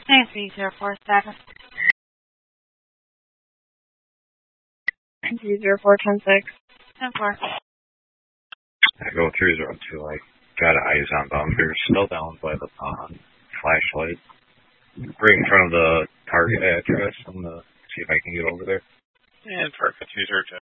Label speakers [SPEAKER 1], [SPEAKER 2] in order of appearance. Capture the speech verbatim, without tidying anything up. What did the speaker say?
[SPEAKER 1] Nancy, zero four seven.
[SPEAKER 2] Nancy, zero four ten six.
[SPEAKER 1] ten four.
[SPEAKER 3] I go three zero two. I got eyes on bumpers, still down by the pond. Flashlight. Right in front of the target address. I'm going to see if I can get over there.
[SPEAKER 4] And Park two zero two.